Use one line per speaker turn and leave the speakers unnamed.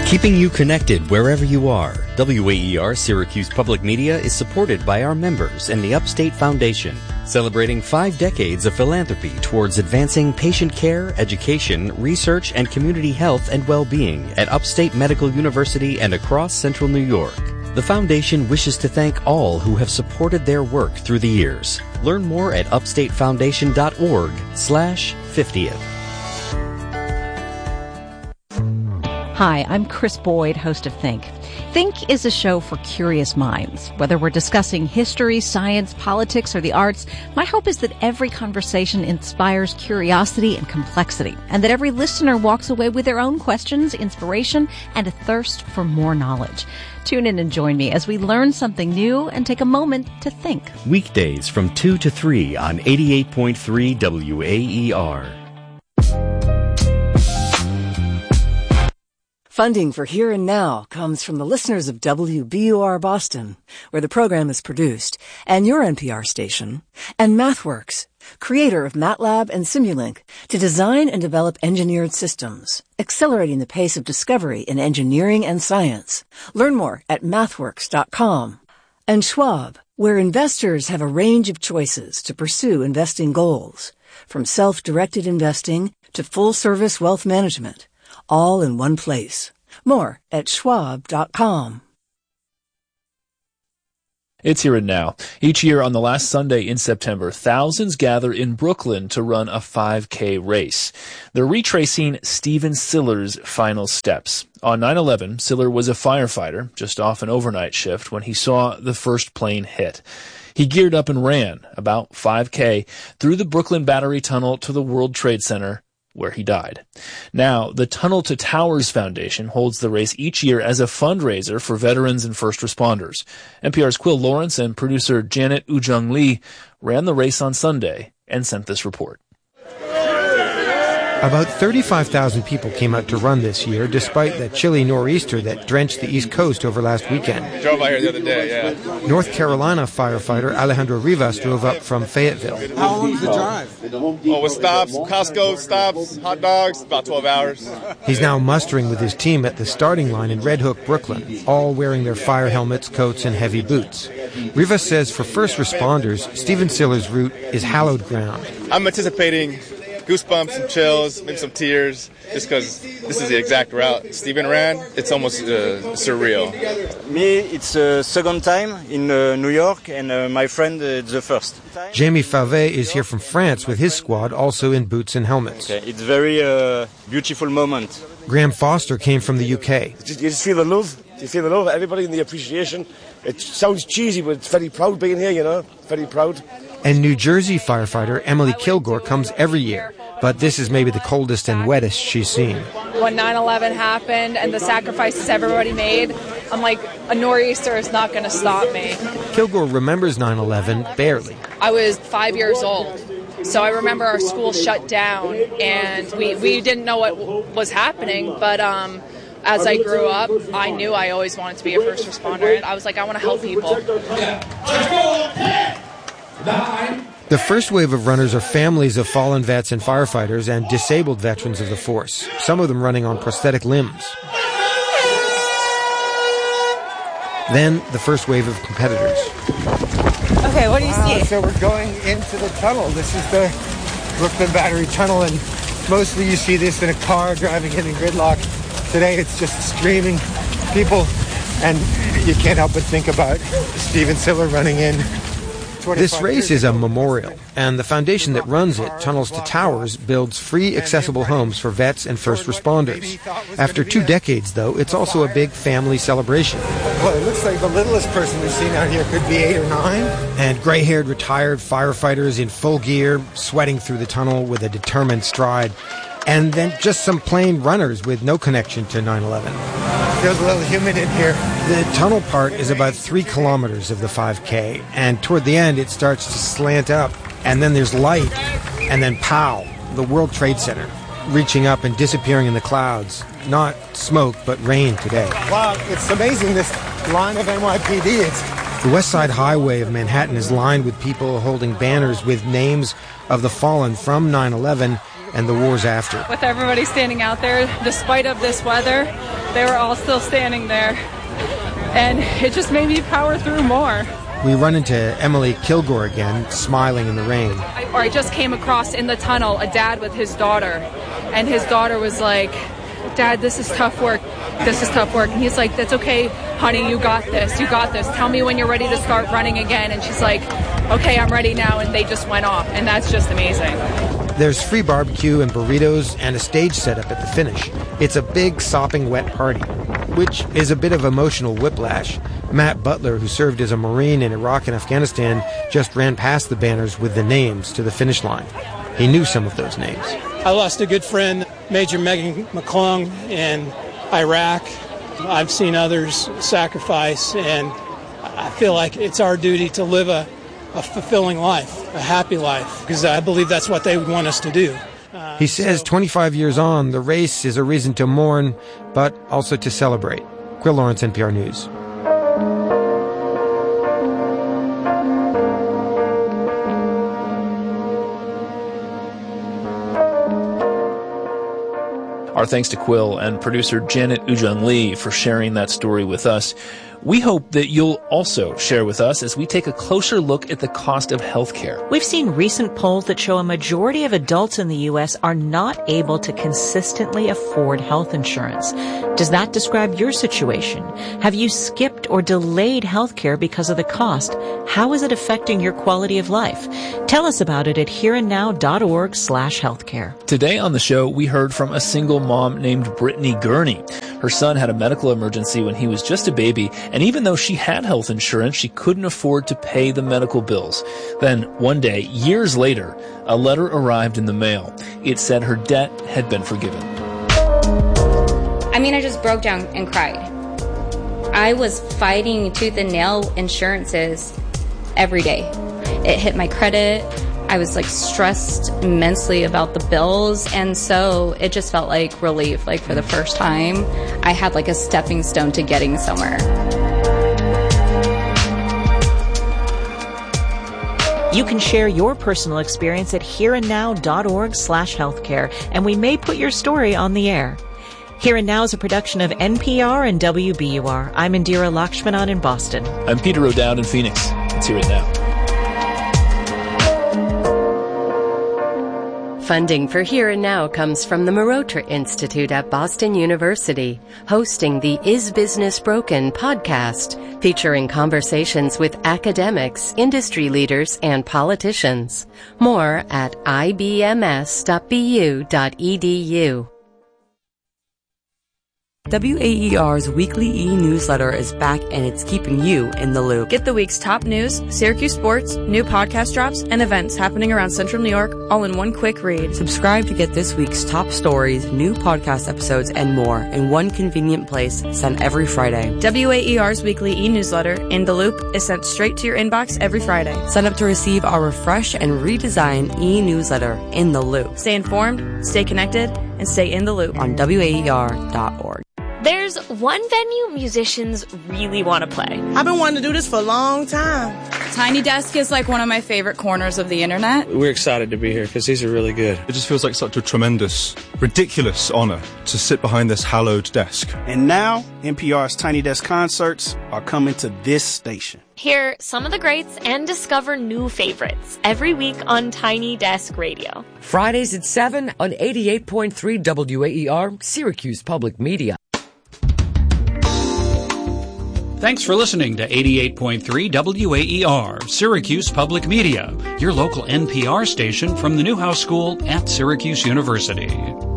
Keeping you connected wherever you are, WAER Syracuse Public Media is supported by our members and the Upstate Foundation, celebrating 5 decades of philanthropy towards advancing patient care, education, research, and community health and well-being at Upstate Medical University and across Central New York. The Foundation wishes to thank all who have supported their work through the years. Learn more at upstatefoundation.org/50th.
Hi, I'm Chris Boyd, host of Think. Think is a show for curious minds. Whether we're discussing history, science, politics, or the arts, my hope is that every conversation inspires curiosity and complexity, and that every listener walks away with their own questions, inspiration, and a thirst for more knowledge. Tune in and join me as we learn something new and take a moment to think.
Weekdays from 2 to 3 on 88.3 WAER.
Funding for Here and Now comes from the listeners of WBUR Boston, where the program is produced, and your NPR station, and MathWorks, creator of MATLAB and Simulink, to design and develop engineered systems, accelerating the pace of discovery in engineering and science. Learn more at mathworks.com. And Schwab, where investors have a range of choices to pursue investing goals, from self-directed investing to full-service wealth management, all in one place. More at schwab.com.
It's Here and Now. Each year on the last Sunday in September, thousands gather in Brooklyn to run a 5K race. They're retracing Stephen Siller's final steps. On 9/11, Siller was a firefighter just off an overnight shift when he saw the first plane hit. He geared up and ran about 5K through the Brooklyn Battery Tunnel to the World Trade Center, where he died. Now, the Tunnel to Towers Foundation holds the race each year as a fundraiser for veterans and first responders. NPR's Quill Lawrence and producer Janet Ujung Lee ran the race on Sunday and sent this report.
About 35,000 people came out to run this year, despite the chilly nor'easter that drenched the East Coast over last weekend.
Drove out here the other day, yeah.
North Carolina firefighter Alejandro Rivas drove up from Fayetteville.
How long is the drive? Oh, with stops, Costco stops, hot dogs, about 12 hours.
He's now mustering with his team at the starting line in Red Hook, Brooklyn, all wearing their fire helmets, coats, and heavy boots. Rivas says for first responders, Stephen Siller's route is hallowed ground.
I'm anticipating goosebumps, some chills, maybe some tears, just because this is the exact route Stephen ran. It's almost surreal.
Me, it's the second time in New York, and my friend, it's the first.
Jamie Favet is here from France with his squad, also in boots and helmets.
Okay. It's very beautiful moment.
Graham Foster came from the UK.
You just feel the love. You feel the love. Everybody in the appreciation. It sounds cheesy, but it's very proud being here, you know. Very proud.
And New Jersey firefighter Emily Kilgore comes every year, but this is maybe the coldest and wettest she's seen.
When 9/11 happened and the sacrifices everybody made, I'm like, a nor'easter is not going to stop me.
Kilgore remembers 9/11 barely.
I was 5 years old, so I remember our school shut down, and we didn't know what was happening, but as I grew up, I knew I always wanted to be a first responder. I was like, I want to help people.
The first wave of runners are families of fallen vets and firefighters and disabled veterans of the force, some of them running on prosthetic limbs. Then the first wave of competitors.
Okay, what do you see?
So we're going into the tunnel. This is the Brooklyn Battery Tunnel, and mostly you see this in a car driving in gridlock. Today it's just streaming people, and you can't help but think about Stephen Siller running in.
This race is a memorial, and the foundation that runs it, Tunnels to Towers, builds free, accessible homes for vets and first responders. After 2 decades, though, it's also a big family celebration.
Well, it looks like the littlest person we've seen out here could be 8 or 9.
And gray-haired retired firefighters in full gear, sweating through the tunnel with a determined stride. And then just some plain runners with no connection to 9/11.
Feels a little humid in here.
The tunnel part is about 3 kilometers of the 5K, and toward the end it starts to slant up, and then there's light, and then pow, the World Trade Center, reaching up and disappearing in the clouds. Not smoke, but rain today.
Wow, it's amazing, this line of NYPD.
The West Side Highway of Manhattan is lined with people holding banners with names of the fallen from 9/11 and the wars after.
With everybody standing out there, despite of this weather,
they were all still standing there. And it just made me power through more.
We run into Emily Kilgore again, smiling in the rain.
I just came across in the tunnel a dad with his daughter, and his daughter was like, Dad, this is tough work. This is tough work. And he's like, that's okay, honey, you got this. You got this. Tell me when you're ready to start running again. And she's like, okay, I'm ready now. And they just went off. And that's just amazing.
There's free barbecue and burritos and a stage setup at the finish. It's a big, sopping wet party, which is a bit of emotional whiplash. Matt Butler, who served as a Marine in Iraq and Afghanistan, just ran past the banners with the names to the finish line. He knew some of those names.
I lost a good friend, Major Megan McClung, in Iraq. I've seen others sacrifice, and I feel like it's our duty to live a fulfilling life, a happy life, because I believe that's what they would want us to do.
He says 25 years on, the race is a reason to mourn, but also to celebrate. Quill Lawrence, NPR News.
Our thanks to Quill and producer Janet Ujung Lee for sharing that story with us. We hope that you'll also share with us as we take a closer look at the cost of health care.
We've seen recent polls that show a majority of adults in the U.S. are not able to consistently afford health insurance. Does that describe your situation? Have you skipped or delayed health care because of the cost? How is it affecting your quality of life? Tell us about it at hereandnow.org/healthcare.
Today on the show, we heard from a single mom named Brittany Gurney. Her son had a medical emergency when he was just a baby, and even though she had health insurance, she couldn't afford to pay the medical bills. Then, one day, years later, a letter arrived in the mail. It said her debt had been forgiven.
I mean, I just broke down and cried. I was fighting tooth and nail insurances every day. It hit my credit. I was stressed immensely about the bills, and so it just felt like relief. For the first time, I had a stepping stone to getting somewhere.
You can share your personal experience at hereandnow.org/healthcare, and we may put your story on the air. Here and Now is a production of NPR and WBUR. I'm Indira Lakshmanan in Boston.
I'm Peter O'Dowd in Phoenix. Let's hear it now.
Funding for Here and Now comes from the Marotra Institute at Boston University, hosting the Is Business Broken podcast, featuring conversations with academics, industry leaders, and politicians. More at ibms.bu.edu.
WAER's weekly e-newsletter is back, and it's keeping you in the loop.
Get the week's top news, Syracuse sports, new podcast drops, and events happening around Central New York all in one quick read.
Subscribe to get this week's top stories, new podcast episodes, and more in one convenient place, sent every Friday.
WAER's weekly e-newsletter, In the Loop, is sent straight to your inbox every Friday.
Sign up to receive our refreshed and redesigned e-newsletter, In the Loop.
Stay informed, stay connected, and stay in the loop
on WAER.org.
There's one venue musicians really want to play.
I've been wanting to do this for a long time.
Tiny Desk is one of my favorite corners of the internet.
We're excited to be here because these are really good.
It just feels like such a tremendous, ridiculous honor to sit behind this hallowed desk.
And now, NPR's Tiny Desk concerts are coming to this station.
Hear some of the greats and discover new favorites every week on Tiny Desk Radio.
Fridays at 7 on 88.3 WAER, Syracuse Public Media.
Thanks for listening to 88.3 WAER, Syracuse Public Media, your local NPR station from the Newhouse School at Syracuse University.